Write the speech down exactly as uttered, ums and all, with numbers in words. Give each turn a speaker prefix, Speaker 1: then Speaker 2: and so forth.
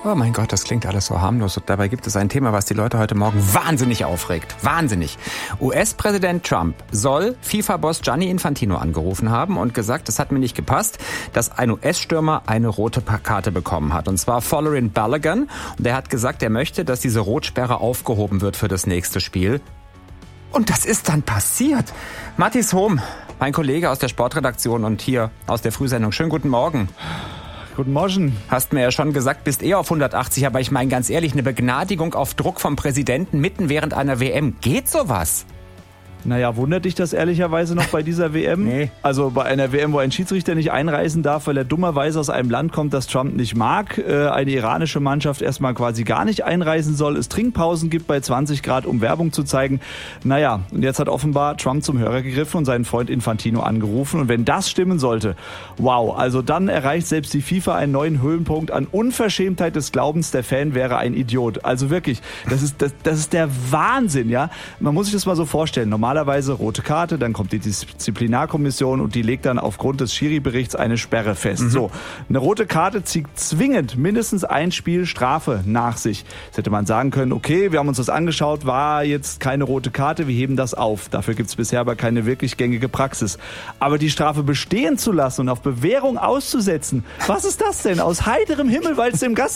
Speaker 1: Oh mein Gott, das klingt alles so harmlos. Und dabei gibt es ein Thema, was die Leute heute Morgen wahnsinnig aufregt. Wahnsinnig. U S-Präsident Trump soll FIFA-Boss Gianni Infantino angerufen haben und gesagt, es hat mir nicht gepasst, dass ein U S-Stürmer eine rote Karte bekommen hat. Und zwar Folarin Balogun. Und er hat gesagt, er möchte, dass diese Rotsperre aufgehoben wird für das nächste Spiel. Und das ist dann passiert. Mathis Hohm, mein Kollege aus der Sportredaktion und hier aus der Frühsendung. Schönen guten Morgen.
Speaker 2: Guten Morgen.
Speaker 1: Hast mir ja schon gesagt, bist eh auf hundertachtzig, aber ich meine ganz ehrlich, eine Begnadigung auf Druck vom Präsidenten mitten während einer W M, geht sowas?
Speaker 2: Naja, wundert dich das ehrlicherweise noch bei dieser W M?
Speaker 1: Nee.
Speaker 2: Also bei einer W M, wo ein Schiedsrichter nicht einreisen darf, weil er dummerweise aus einem Land kommt, das Trump nicht mag, äh, eine iranische Mannschaft erstmal quasi gar nicht einreisen soll, es Trinkpausen gibt bei zwanzig Grad, um Werbung zu zeigen. Naja, und jetzt hat offenbar Trump zum Hörer gegriffen und seinen Freund Infantino angerufen. Und wenn das stimmen sollte, wow, also dann erreicht selbst die FIFA einen neuen Höhenpunkt an Unverschämtheit des Glaubens, der Fan wäre ein Idiot. Also wirklich, das ist, das, das ist der Wahnsinn, ja. Man muss sich das mal so vorstellen. Normal Normalerweise rote Karte, dann kommt die Disziplinarkommission und die legt dann aufgrund des Schiri-Berichts eine Sperre fest. Mhm. So, eine rote Karte zieht zwingend mindestens ein Spiel Strafe nach sich. Jetzt hätte man sagen können, okay, wir haben uns das angeschaut, war jetzt keine rote Karte, wir heben das auf. Dafür gibt es bisher aber keine wirklich gängige Praxis. Aber die Strafe bestehen zu lassen und auf Bewährung auszusetzen, was ist das denn? Aus heiterem Himmel, weil es dem Gast